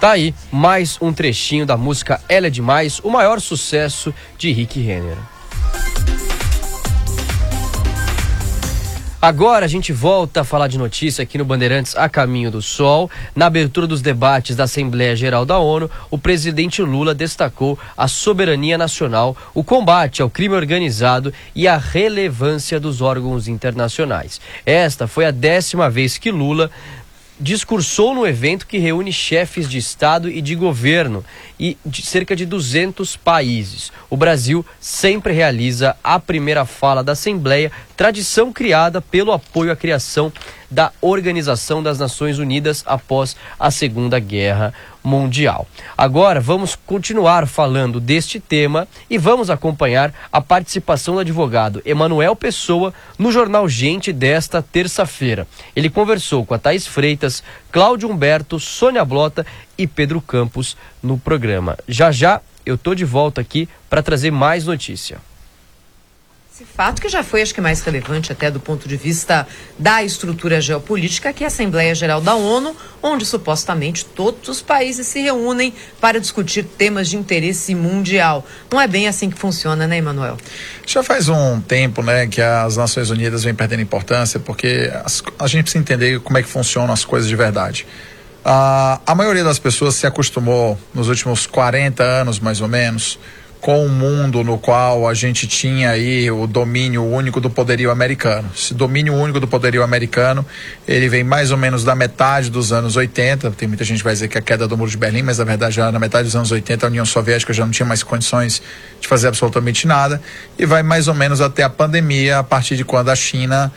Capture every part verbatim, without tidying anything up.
Tá aí mais um trechinho da música Ela é Demais, o maior sucesso de Rick Renner. Agora a gente volta a falar de notícia aqui no Bandeirantes A Caminho do Sol. Na abertura dos debates da Assembleia Geral da ONU, o presidente Lula destacou a soberania nacional, o combate ao crime organizado e a relevância dos órgãos internacionais. Esta foi a décima vez que Lula discursou no evento que reúne chefes de Estado e de governo e de cerca de duzentos países. O Brasil sempre realiza a primeira fala da Assembleia, tradição criada pelo apoio à criação da Organização das Nações Unidas após a Segunda Guerra Mundial. Agora vamos continuar falando deste tema e vamos acompanhar a participação do advogado Emanuel Pessoa no Jornal Gente desta terça-feira. Ele conversou com a Thaís Freitas, Cláudio Humberto, Sônia Blota e Pedro Campos no programa. Já já eu tô de volta aqui para trazer mais notícia. Esse fato que já foi, acho que mais relevante até do ponto de vista da estrutura geopolítica, que é a Assembleia Geral da ONU, onde supostamente todos os países se reúnem para discutir temas de interesse mundial. Não é bem assim que funciona, né, Emanuel? Já faz um tempo, né, que as Nações Unidas vêm perdendo importância, porque as, a gente precisa entender como é que funcionam as coisas de verdade. Uh, a maioria das pessoas se acostumou nos últimos quarenta anos, mais ou menos, com um mundo no qual a gente tinha aí o domínio único do poderio americano. Esse domínio único do poderio americano, ele vem mais ou menos da metade dos anos oitenta, tem muita gente que vai dizer que é a queda do Muro de Berlim, mas na verdade já na metade dos anos oitenta a União Soviética já não tinha mais condições de fazer absolutamente nada, e vai mais ou menos até a pandemia, a partir de quando a China,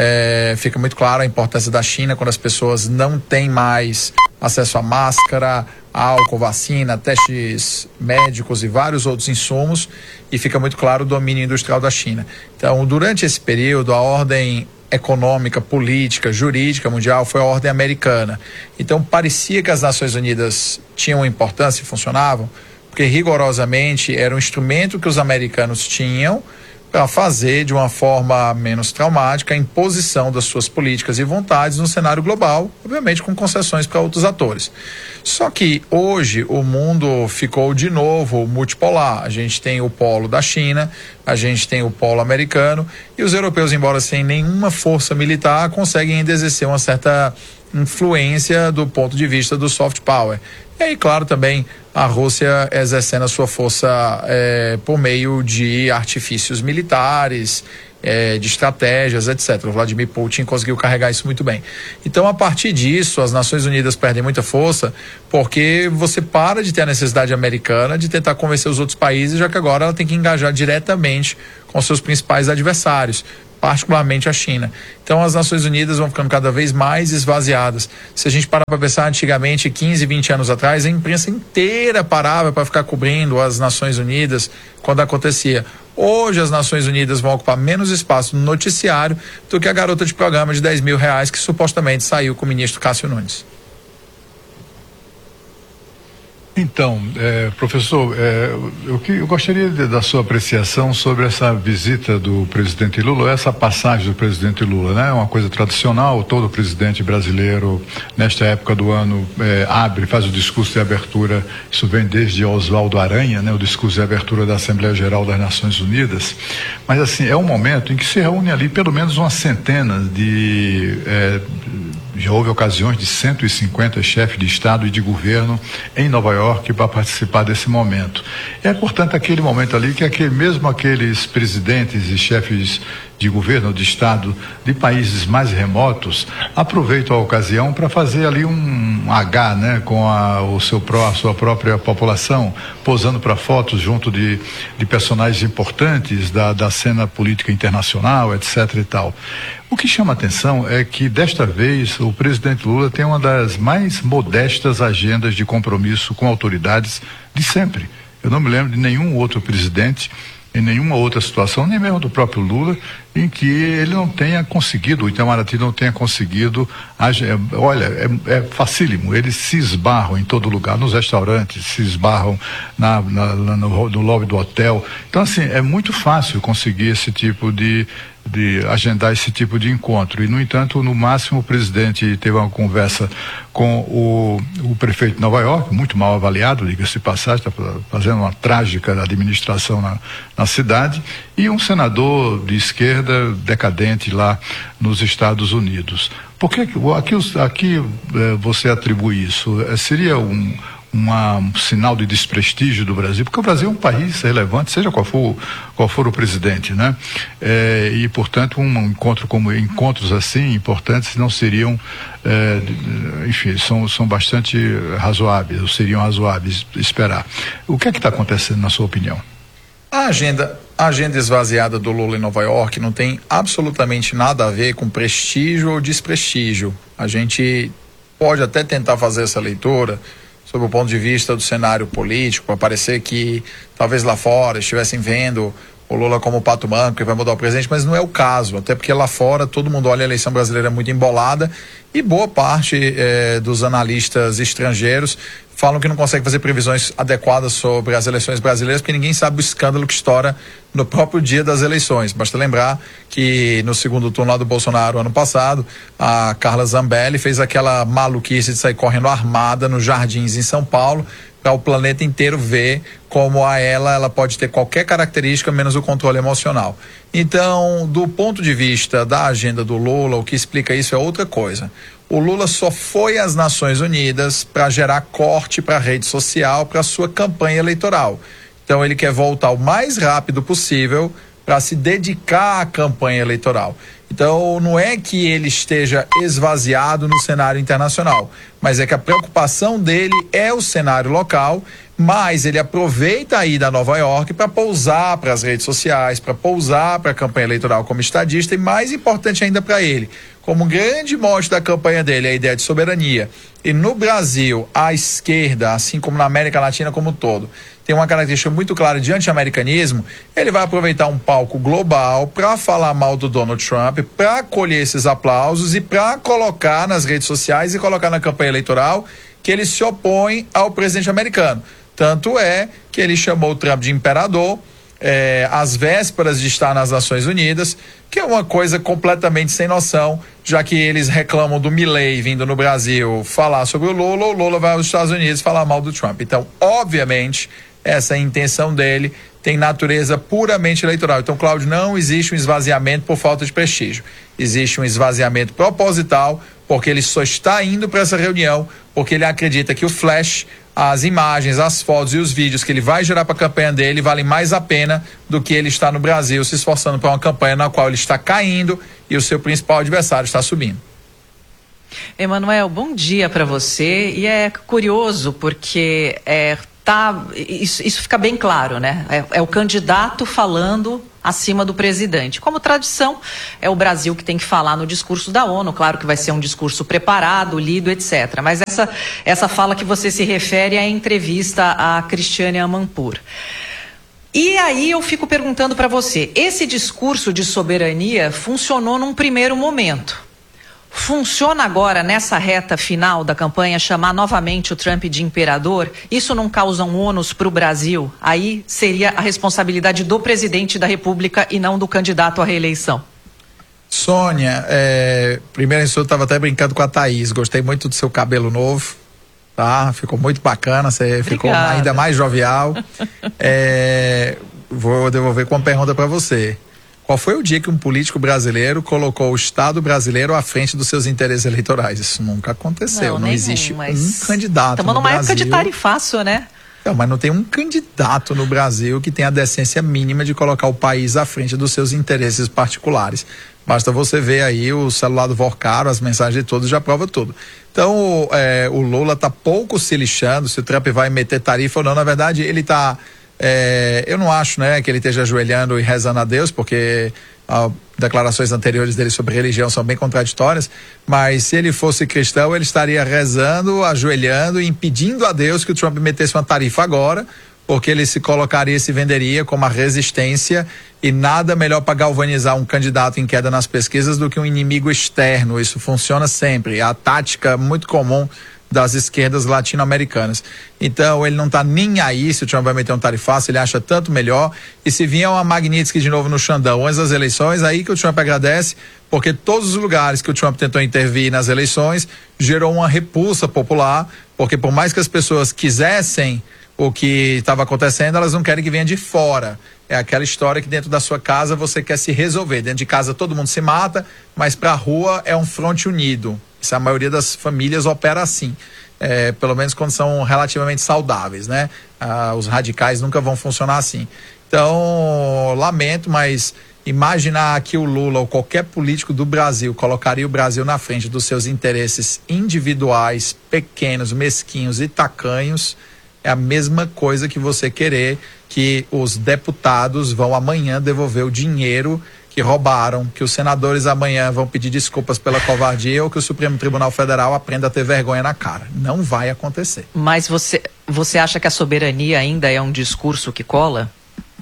é, fica muito claro a importância da China, quando as pessoas não têm mais acesso à máscara, álcool, vacina, testes médicos e vários outros insumos, e fica muito claro o domínio industrial da China. Então, durante esse período, a ordem econômica, política, jurídica mundial foi a ordem americana. Então, parecia que as Nações Unidas tinham importância e funcionavam, porque rigorosamente era um instrumento que os americanos tinham para fazer de uma forma menos traumática a imposição das suas políticas e vontades no cenário global, obviamente com concessões para outros atores. Só que hoje o mundo ficou de novo multipolar. A gente tem o polo da China, a gente tem o polo americano, e os europeus, embora sem nenhuma força militar, conseguem ainda exercer uma certa influência do ponto de vista do soft power. E aí, claro, também a Rússia exercendo a sua força é, por meio de artifícios militares, é, de estratégias, etcétera. O Vladimir Putin conseguiu carregar isso muito bem. Então, a partir disso, as Nações Unidas perdem muita força, porque você para de ter a necessidade americana de tentar convencer os outros países, já que agora ela tem que engajar diretamente com seus principais adversários, particularmente a China. Então as Nações Unidas vão ficando cada vez mais esvaziadas. Se a gente parar para pensar, antigamente, quinze, vinte anos atrás, a imprensa inteira parava para ficar cobrindo as Nações Unidas quando acontecia. Hoje as Nações Unidas vão ocupar menos espaço no noticiário do que a garota de programa de dez mil reais que supostamente saiu com o ministro Cássio Nunes. Então, é, professor, é, eu, eu gostaria de, da sua apreciação sobre essa visita do presidente Lula, essa passagem do presidente Lula, né? É uma coisa tradicional, todo presidente brasileiro, nesta época do ano, é, abre, faz o discurso de abertura, isso vem desde Oswaldo Aranha, né? O discurso de abertura da Assembleia Geral das Nações Unidas, mas assim, é um momento em que se reúne ali pelo menos uma centena de... É, já houve ocasiões de cento e cinquenta chefes de Estado e de governo em Nova York para participar desse momento. É, portanto, aquele momento ali que aquele, mesmo aqueles presidentes e chefes de governo, de Estado, de países mais remotos, aproveitam a ocasião para fazer ali um H, né, com a, o seu pró, a sua própria população, posando para fotos junto de, de personagens importantes da, da cena política internacional, etc e tal. O que chama atenção é que, desta vez, o presidente Lula tem uma das mais modestas agendas de compromisso com autoridades de sempre. Eu não me lembro de nenhum outro presidente, em nenhuma outra situação, nem mesmo do próprio Lula, em que ele não tenha conseguido, o Itamaraty não tenha conseguido, olha, é, é facílimo, eles se esbarram em todo lugar, nos restaurantes, se esbarram na, na, no, no lobby do hotel. Então, assim, é muito fácil conseguir esse tipo de, de agendar esse tipo de encontro. E, no entanto, no máximo, o presidente teve uma conversa com o, o prefeito de Nova York, muito mal avaliado, diga-se de passagem, está fazendo uma trágica administração na, na cidade, e um senador de esquerda decadente lá nos Estados Unidos. Por que aqui, aqui eh, você atribui isso? Eh, seria um Uma, um sinal de desprestígio do Brasil, porque o Brasil é um país relevante, seja qual for, qual for o presidente, né? É, e, portanto, um encontro como encontros assim importantes não seriam, é, enfim, são, são bastante razoáveis, ou seriam razoáveis esperar. O que é que está acontecendo, na sua opinião? A agenda, a agenda esvaziada do Lula em Nova York não tem absolutamente nada a ver com prestígio ou desprestígio. A gente pode até tentar fazer essa leitura sob o ponto de vista do cenário político, para parecer que talvez lá fora estivessem vendo o Lula como o pato manco que vai mudar o presidente, mas não é o caso, até porque lá fora todo mundo olha a eleição brasileira muito embolada e boa parte eh, dos analistas estrangeiros falam que não conseguem fazer previsões adequadas sobre as eleições brasileiras, porque ninguém sabe o escândalo que estoura no próprio dia das eleições. Basta lembrar que no segundo turno lá do Bolsonaro, ano passado, a Carla Zambelli fez aquela maluquice de sair correndo armada nos Jardins em São Paulo, para o planeta inteiro ver como a ela, ela pode ter qualquer característica menos o controle emocional. Então, do ponto de vista da agenda do Lula, o que explica isso é outra coisa. O Lula só foi às Nações Unidas para gerar corte para a rede social, para a sua campanha eleitoral. Então, ele quer voltar o mais rápido possível para se dedicar à campanha eleitoral. Então, não é que ele esteja esvaziado no cenário internacional, mas é que a preocupação dele é o cenário local, mas ele aproveita a ida a Nova York para pousar para as redes sociais, para pousar para a campanha eleitoral como estadista e, mais importante ainda para ele, como grande mote da campanha dele, a ideia de soberania. E no Brasil, a esquerda, assim como na América Latina como um todo, tem uma característica muito clara de anti-americanismo, ele vai aproveitar um palco global para falar mal do Donald Trump, para colher esses aplausos e para colocar nas redes sociais e colocar na campanha eleitoral que ele se opõe ao presidente americano. Tanto é que ele chamou o Trump de imperador, É, às vésperas de estar nas Nações Unidas, que é uma coisa completamente sem noção, já que eles reclamam do Milley vindo no Brasil falar sobre o Lula, o Lula vai aos Estados Unidos falar mal do Trump. Então, obviamente, essa intenção dele tem natureza puramente eleitoral. Então, Cláudio, não existe um esvaziamento por falta de prestígio. Existe um esvaziamento proposital, porque ele só está indo para essa reunião, porque ele acredita que o flash, as imagens, as fotos e os vídeos que ele vai gerar para a campanha dele valem mais a pena do que ele estar no Brasil se esforçando para uma campanha na qual ele está caindo e o seu principal adversário está subindo. Emanuel, bom dia para você. E é curioso porque é, tá, isso, isso fica bem claro, né? É, é o candidato falando acima do presidente. Como tradição, é o Brasil que tem que falar no discurso da ONU. Claro que vai ser um discurso preparado, lido, etcétera. Mas essa, essa fala que você se refere é a entrevista a Cristiane Amanpour. E aí eu fico perguntando para você, esse discurso de soberania funcionou num primeiro momento. Funciona agora, nessa reta final da campanha, chamar novamente o Trump de imperador? Isso não causa um ônus para o Brasil? Aí seria a responsabilidade do presidente da República e não do candidato à reeleição. Sônia, é, primeiro eu estava até brincando com a Thaís, gostei muito do seu cabelo novo, tá? Ficou muito bacana, você Obrigada. Ficou ainda mais jovial. é, vou devolver com uma pergunta para você. Qual foi o dia que um político brasileiro colocou o Estado brasileiro à frente dos seus interesses eleitorais? Isso nunca aconteceu. Não, não existe um candidato Estamos no numa Brasil. época de tarifaço, né? Não, mas não tem um candidato no Brasil que tenha a decência mínima de colocar o país à frente dos seus interesses particulares. Basta você ver aí o celular do Vorcaro, as mensagens de todos, já prova tudo. Então, é, o Lula está pouco se lixando se o Trump vai meter tarifa ou não. Na verdade, ele está... É, eu não acho, né, que ele esteja ajoelhando e rezando a Deus, porque as declarações anteriores dele sobre religião são bem contraditórias, mas se ele fosse cristão, ele estaria rezando, ajoelhando e impedindo a Deus que o Trump metesse uma tarifa agora, porque ele se colocaria e se venderia como a resistência, e nada melhor para galvanizar um candidato em queda nas pesquisas do que um inimigo externo. Isso funciona sempre. A tática muito comum das esquerdas latino-americanas. Então ele não está nem aí se o Trump vai meter um tarifaço, ele acha tanto melhor. E se vier uma Magnitsky de novo no Xandão antes das eleições, aí que o Trump agradece, porque todos os lugares que o Trump tentou intervir nas eleições gerou uma repulsa popular, porque por mais que as pessoas quisessem o que estava acontecendo, elas não querem que venha de fora. É aquela história que dentro da sua casa você quer se resolver. Dentro de casa todo mundo se mata, mas para a rua é um fronte unido. Isso, a maioria das famílias opera assim. É, pelo menos quando são relativamente saudáveis, né? Ah, os radicais nunca vão funcionar assim. Então, lamento, mas imaginar que o Lula ou qualquer político do Brasil colocaria o Brasil na frente dos seus interesses individuais, pequenos, mesquinhos e tacanhos, é a mesma coisa que você querer que os deputados vão amanhã devolver o dinheiro que roubaram, que os senadores amanhã vão pedir desculpas pela covardia ou que o Supremo Tribunal Federal aprenda a ter vergonha na cara. Não vai acontecer. Mas você, você acha que a soberania ainda é um discurso que cola?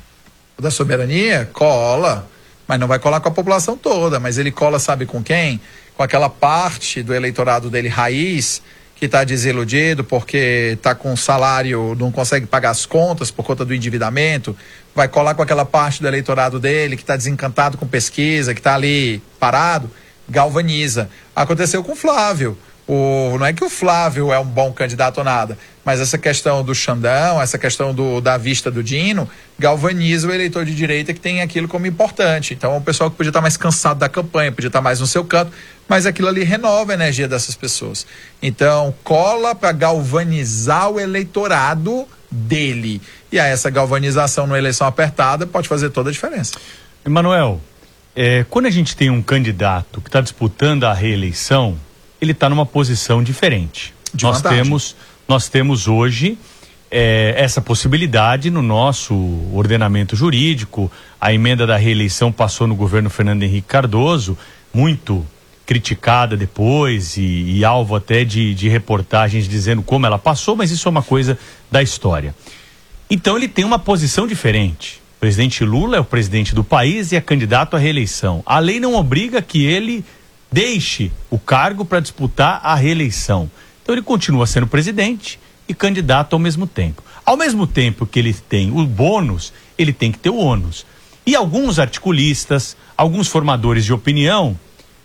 Da soberania? Cola, mas não vai colar com a população toda, mas ele cola, sabe com quem? Com aquela parte do eleitorado dele raiz, que está desiludido porque está com salário, não consegue pagar as contas por conta do endividamento, vai colar com aquela parte do eleitorado dele que está desencantado com pesquisa, que está ali parado, galvaniza. Aconteceu com o Flávio. O, não é que o Flávio é um bom candidato ou nada, mas essa questão do Xandão, essa questão do, da vista do Dino, galvaniza o eleitor de direita que tem aquilo como importante. Então é um pessoal que podia estar mais cansado da campanha, podia estar mais no seu canto, mas aquilo ali renova a energia dessas pessoas. Então cola para galvanizar o eleitorado dele. E aí essa galvanização numa eleição apertada pode fazer toda a diferença. Emanuel, é, quando a gente tem um candidato que está disputando a reeleição, ele está numa posição diferente. De nós vantagem. temos, nós temos hoje é, essa possibilidade no nosso ordenamento jurídico. A emenda da reeleição passou no governo Fernando Henrique Cardoso, muito criticada depois e, e alvo até de, de reportagens dizendo como ela passou, mas isso é uma coisa da história. Então ele tem uma posição diferente. O presidente Lula é o presidente do país e é candidato à reeleição. A lei não obriga que ele deixe o cargo para disputar a reeleição. Então ele continua sendo presidente e candidato ao mesmo tempo. Ao mesmo tempo que ele tem o bônus, ele tem que ter o ônus. E alguns articulistas, alguns formadores de opinião,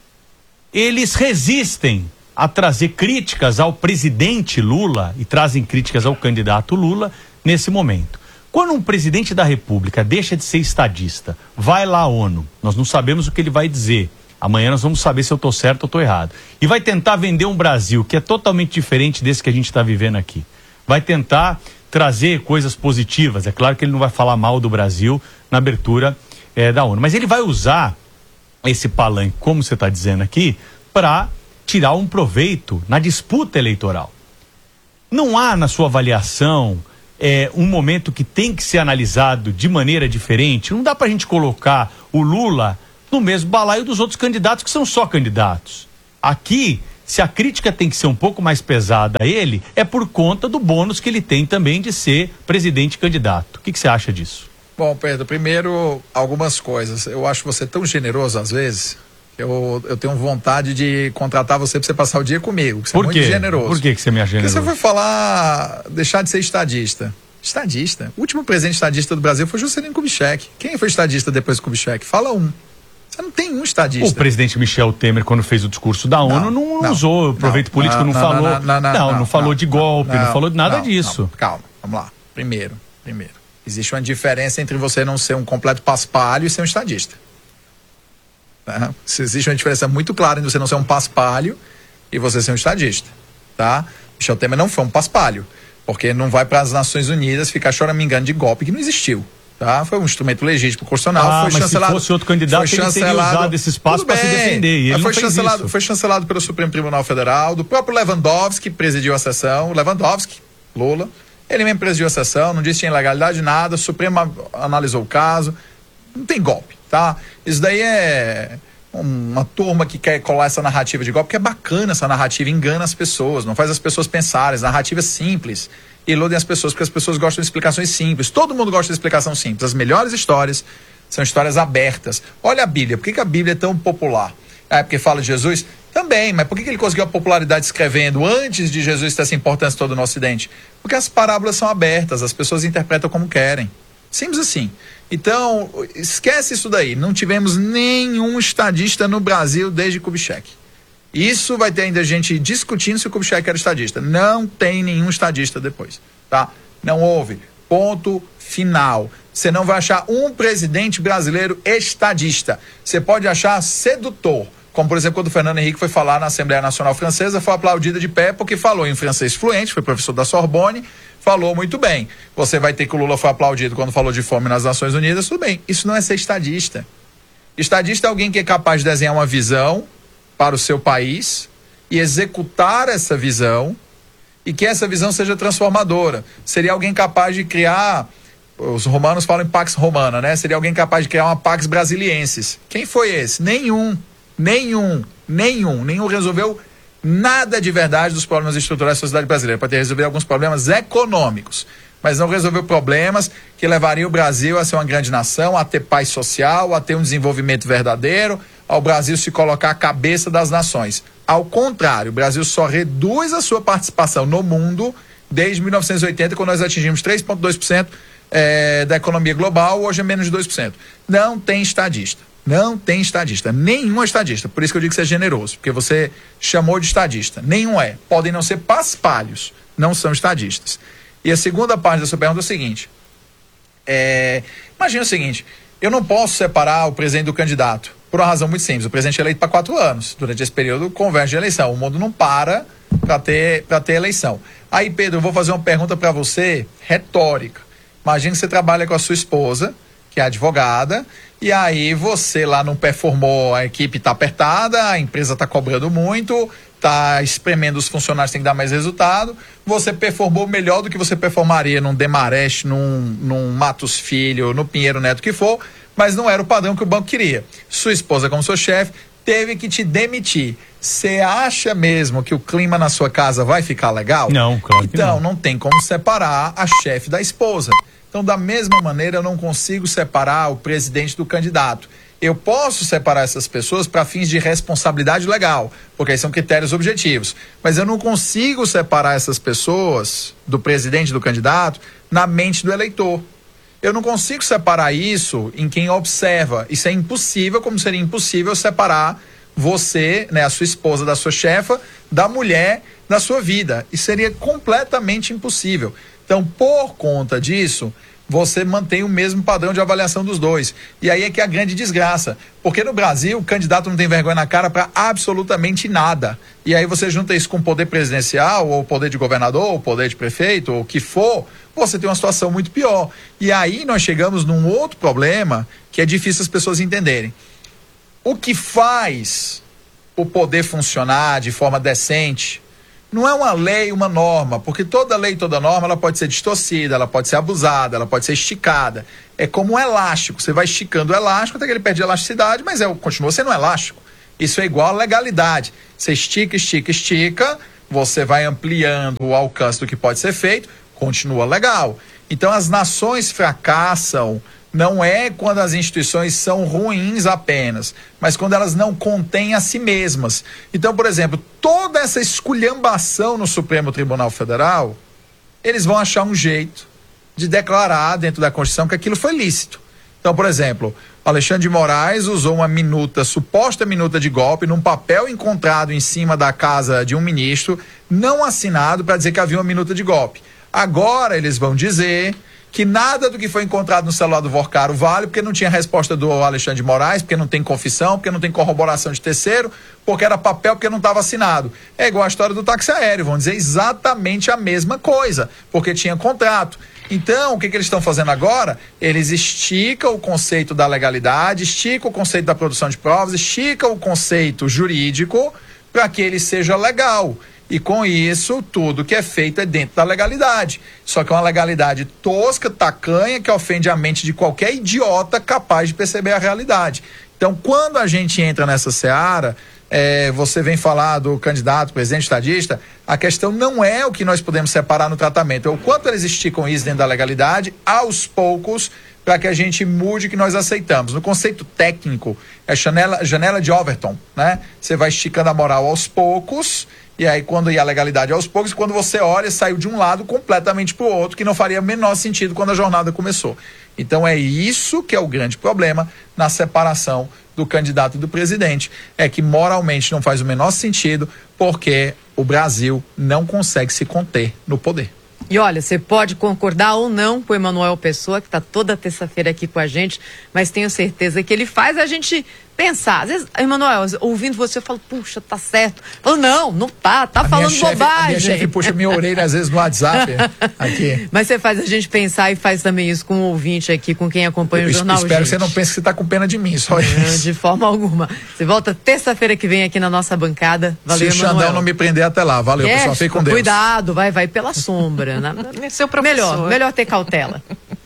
eles resistem a trazer críticas ao presidente Lula e trazem críticas ao candidato Lula nesse momento. Quando um presidente da República deixa de ser estadista, vai lá à ONU, nós não sabemos o que ele vai dizer. Amanhã nós vamos saber se eu estou certo ou estou errado. E vai tentar vender um Brasil que é totalmente diferente desse que a gente está vivendo aqui. Vai tentar trazer coisas positivas. É claro que ele não vai falar mal do Brasil na abertura é, da ONU. Mas ele vai usar esse palanque, como você está dizendo aqui, para tirar um proveito na disputa eleitoral. Não há na sua avaliação é, um momento que tem que ser analisado de maneira diferente? Não dá para a gente colocar o Lula no mesmo balaio dos outros candidatos que são só candidatos. Aqui, se a crítica tem que ser um pouco mais pesada a ele, é por conta do bônus que ele tem também de ser presidente candidato. O que, que você acha disso? Bom, Pedro, primeiro, algumas coisas. Eu acho você tão generoso às vezes, que eu, eu tenho vontade de contratar você para você passar o dia comigo, que você por é quê? muito generoso. Por que, que você me acha generoso? Porque você foi falar, deixar de ser estadista. Estadista? O último presidente estadista do Brasil foi Juscelino Kubitschek. Quem foi estadista depois do Kubitschek? Fala um. Você não tem um estadista. O presidente Michel Temer, quando fez o discurso da ONU, não, não, não usou proveito não, político, não, não, não falou. Não, não, não, não, não falou não, de golpe, não, não falou de nada disso. Calma, vamos lá. Primeiro, primeiro. Existe uma diferença entre você não ser um completo paspalho e ser um estadista. Tá? Existe uma diferença muito clara entre você não ser um paspalho e você ser um estadista. Tá? Michel Temer não foi um paspalho, porque não vai para as Nações Unidas ficar choramingando de golpe que não existiu. Tá? Foi um instrumento legítimo constitucional, ah, foi mas chancelado. Se fosse outro candidato, ele teria usado esse espaço para se defender. E ele foi, não fez chancelado, isso. foi chancelado pelo Supremo Tribunal Federal, do próprio Lewandowski, que presidiu a sessão. O Lewandowski, Lula, ele mesmo presidiu a sessão, não disse que tinha ilegalidade nada, o Supremo analisou o caso. Não tem golpe, tá? Isso daí é uma turma que quer colar essa narrativa de golpe, porque é bacana essa narrativa, engana as pessoas, não faz as pessoas pensarem, as narrativas simples iludem as pessoas, porque as pessoas gostam de explicações simples. Todo mundo gosta de explicação simples. As melhores histórias são histórias abertas. Olha a Bíblia. Por que, que a Bíblia é tão popular? É porque fala de Jesus? Também, mas por que ele conseguiu a popularidade escrevendo antes de Jesus ter essa importância toda no Ocidente? Porque as parábolas são abertas, as pessoas interpretam como querem. Simples assim. Então, esquece isso daí. Não tivemos nenhum estadista no Brasil desde Kubitschek. Isso vai ter ainda gente discutindo se o Kubitschek era estadista. Não tem nenhum estadista depois, tá? Não houve. Ponto final. Você não vai achar um presidente brasileiro estadista. Você pode achar sedutor. Como, por exemplo, quando o Fernando Henrique foi falar na Assembleia Nacional Francesa, foi aplaudida de pé porque falou em francês fluente, foi professor da Sorbonne, falou muito bem. Você vai ter que o Lula foi aplaudido quando falou de fome nas Nações Unidas, tudo bem. Isso não é ser estadista. Estadista é alguém que é capaz de desenhar uma visão para o seu país e executar essa visão e que essa visão seja transformadora. Seria alguém capaz de criar, os romanos falam em Pax Romana, né? Seria alguém capaz de criar uma Pax Brasiliensis. Quem foi esse? Nenhum. Nenhum, nenhum, nenhum resolveu nada de verdade dos problemas estruturais da sociedade brasileira. Pode ter resolvido alguns problemas econômicos, mas não resolveu problemas que levariam o Brasil a ser uma grande nação, a ter paz social, a ter um desenvolvimento verdadeiro, ao Brasil se colocar à cabeça das nações. Ao contrário, o Brasil só reduz a sua participação no mundo desde mil novecentos e oitenta, quando nós atingimos três vírgula dois por cento é, da economia global, hoje é menos de dois por cento. Não tem estadista. Não tem estadista, nenhum é estadista. Por isso que eu digo que você é generoso, porque você chamou de estadista. Nenhum é. Podem não ser paspalhos, não são estadistas. E a segunda parte da sua pergunta é o seguinte. É, imagina o seguinte, eu não posso separar o presidente do candidato, por uma razão muito simples. O presidente é eleito para quatro anos. Durante esse período converge a eleição. O mundo não para para ter, para ter eleição. Aí, Pedro, eu vou fazer uma pergunta para você, retórica. Imagina que você trabalha com a sua esposa, que é advogada, e aí você lá não performou, a equipe está apertada, a empresa está cobrando muito, está espremendo os funcionários, tem que dar mais resultado, você performou melhor do que você performaria num Demarest, num, num Matos Filho, no Pinheiro Neto, que for, mas não era o padrão que o banco queria. Sua esposa, como seu chefe, teve que te demitir. Você acha mesmo que o clima na sua casa vai ficar legal? Não, claro que então, não. não tem como separar a chefe da esposa. Então, da mesma maneira, eu não consigo separar o presidente do candidato. Eu posso separar essas pessoas para fins de responsabilidade legal, porque aí são critérios objetivos. Mas eu não consigo separar essas pessoas do presidente do candidato na mente do eleitor. Eu não consigo separar isso em quem observa. Isso é impossível, como seria impossível separar você, né, a sua esposa da sua chefa, da mulher da sua vida. Isso seria completamente impossível. Então, por conta disso, você mantém o mesmo padrão de avaliação dos dois. E aí é que é a grande desgraça. Porque no Brasil, o candidato não tem vergonha na cara para absolutamente nada. E aí você junta isso com o poder presidencial, ou o poder de governador, ou o poder de prefeito, ou o que for, você tem uma situação muito pior. E aí nós chegamos num outro problema que é difícil as pessoas entenderem. O que faz o poder funcionar de forma decente não é uma lei, uma norma, porque toda lei, toda norma, ela pode ser distorcida, ela pode ser abusada, ela pode ser esticada. É como um elástico, você vai esticando o elástico até que ele perde elasticidade, mas é, continua sendo um elástico. Isso é igual à legalidade. Você estica, estica, estica, você vai ampliando o alcance do que pode ser feito, continua legal. Então as nações fracassam não é quando as instituições são ruins apenas, mas quando elas não contêm a si mesmas. Então, por exemplo, toda essa esculhambação no Supremo Tribunal Federal, eles vão achar um jeito de declarar dentro da Constituição que aquilo foi lícito. Então, por exemplo, Alexandre de Moraes usou uma minuta, suposta minuta de golpe, num papel encontrado em cima da casa de um ministro, não assinado, para dizer que havia uma minuta de golpe. Agora eles vão dizer que nada do que foi encontrado no celular do Vorcaro vale, porque não tinha resposta do Alexandre de Moraes, porque não tem confissão, porque não tem corroboração de terceiro, porque era papel, porque não estava assinado. É igual a história do táxi aéreo, vão dizer exatamente a mesma coisa, porque tinha contrato. Então, o que, que eles estão fazendo agora? Eles esticam o conceito da legalidade, esticam o conceito da produção de provas, esticam o conceito jurídico para que ele seja legal. E com isso, tudo que é feito é dentro da legalidade. Só que é uma legalidade tosca, tacanha, que ofende a mente de qualquer idiota capaz de perceber a realidade. Então, quando a gente entra nessa seara, é, você vem falar do candidato, presidente estadista, a questão não é o que nós podemos separar no tratamento, é o quanto eles esticam isso dentro da legalidade, aos poucos, para que a gente mude o que nós aceitamos. No conceito técnico, é janela, janela de Overton, né? Você vai esticando a moral aos poucos, e aí quando ia a legalidade aos poucos, quando você olha, saiu de um lado completamente para o outro, que não faria o menor sentido quando a jornada começou. Então é isso que é o grande problema na separação do candidato e do presidente, é que moralmente não faz o menor sentido, porque o Brasil não consegue se conter no poder. E olha, você pode concordar ou não com o Emanuel Pessoa, que está toda terça-feira aqui com a gente, mas tenho certeza que ele faz a gente pensar. Às vezes, Emanuel, ouvindo você, eu falo, puxa, tá certo. Eu falo, não, não tá, tá a falando minha chefe, bobagem. A minha chefe puxa minha orelha, às vezes, no WhatsApp aqui. Mas você faz a gente pensar e faz também isso com o ouvinte aqui, com quem acompanha eu o Jornal espero gente. que você não pense que você tá com pena de mim, só não, isso. De forma alguma. Você volta terça-feira que vem aqui na nossa bancada. Valeu, Se o Emanuel. Xandão não me prender até lá. Valeu, é, pessoal. Fique com Deus. Cuidado, vai, vai pela sombra. Né? Seu professor. Melhor, melhor ter cautela.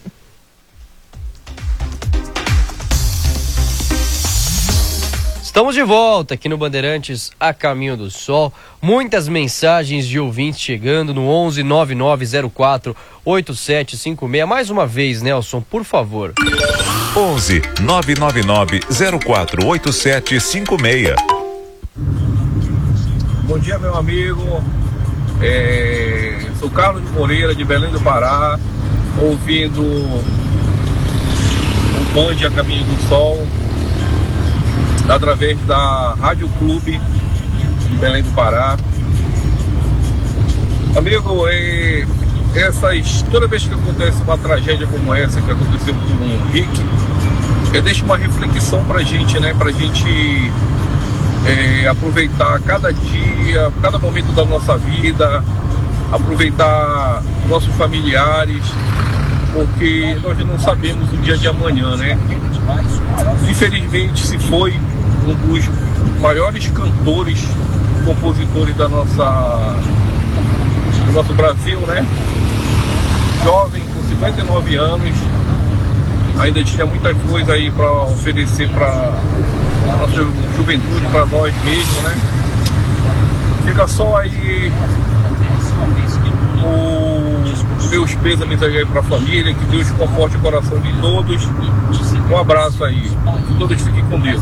Estamos de volta aqui no Bandeirantes a Caminho do Sol. Muitas mensagens de ouvintes chegando no onze nove nove zero quatro oito sete cinco seis. Mais uma vez, Nelson, por favor. onze nove nove nove zero quatro oito sete cinco seis. Bom dia, meu amigo. É, sou Carlos de Moreira, de Belém do Pará, ouvindo o Band a Caminho do Sol através da Rádio Clube de Belém do Pará. Amigo, é, essas, toda vez que acontece uma tragédia como essa que aconteceu com o Rick, é, deixa uma reflexão pra gente, né? Pra gente é, aproveitar cada dia, cada momento da nossa vida, aproveitar nossos familiares, porque nós não sabemos o dia de amanhã, né? Infelizmente se foi um dos maiores cantores, compositores da nossa, do nosso Brasil, né? Jovem, com cinquenta e nove anos, ainda tinha muita coisa aí para oferecer para a nossa juventude, para nós mesmos, né? Fica só aí os meus pêsames aí para a família, que Deus conforte o coração de todos. Um abraço aí, que todos fiquem com Deus.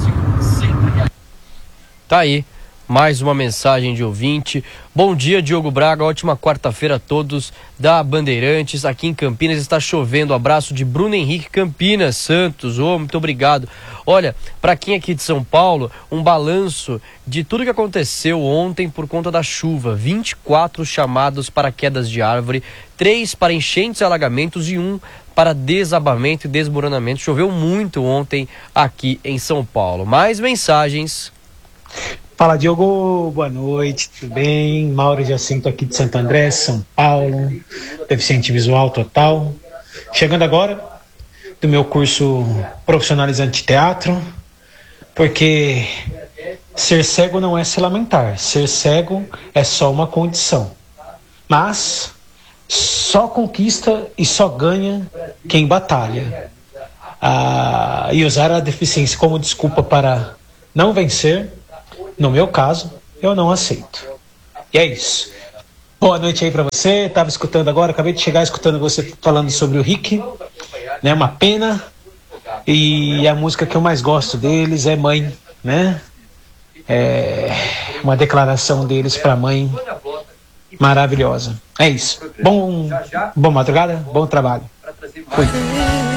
Tá aí, mais uma mensagem de ouvinte. Bom dia, Diogo Braga, ótima quarta-feira a todos da Bandeirantes. Aqui em Campinas está chovendo. Abraço de Bruno Henrique Campinas Santos. Oh, muito obrigado. Olha, para quem aqui de São Paulo, um balanço de tudo que aconteceu ontem por conta da chuva. vinte e quatro chamados para quedas de árvore, três para enchentes e alagamentos e um para desabamento e desmoronamento. Choveu muito ontem aqui em São Paulo. Mais mensagens. Fala, Diogo, boa noite, tudo bem? Mauro Jacinto aqui de Santo André, São Paulo, deficiente visual total. Chegando agora do meu curso profissionalizante de teatro, porque ser cego não é se lamentar, ser cego é só uma condição. Mas só conquista e só ganha quem batalha. Ah, e usar a deficiência como desculpa para não vencer, no meu caso, eu não aceito. E é isso. Boa noite aí pra você. Tava escutando agora, acabei de chegar escutando você falando sobre o Rick, né? Uma pena. E a música que eu mais gosto deles é Mãe, né? É uma declaração deles pra mãe maravilhosa. É isso. Bom, bom madrugada, bom trabalho. Fui.